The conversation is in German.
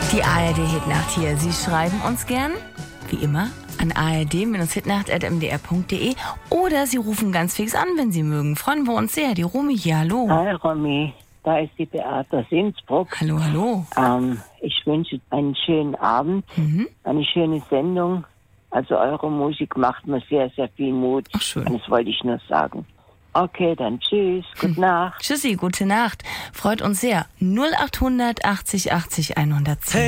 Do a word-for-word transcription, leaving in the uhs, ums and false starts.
Die A R D-Hitnacht hier. Sie schreiben uns gern, wie immer, an a r d hitnacht at m d r punkt d e oder Sie rufen ganz fix an, wenn Sie mögen. Freuen wir uns sehr. Die Romy hier, hallo. Hi Romy, da ist die Beate aus Innsbruck. Hallo, hallo. Ähm, ich wünsche einen schönen Abend, mhm. eine schöne Sendung. Also eure Musik macht mir sehr, sehr viel Mut. Ach, schön. Das wollte ich nur sagen. Okay, dann tschüss, gute Nacht. Tschüssi, gute Nacht. Freut uns sehr. null acht hundert achtzig achtzig hundertzehn.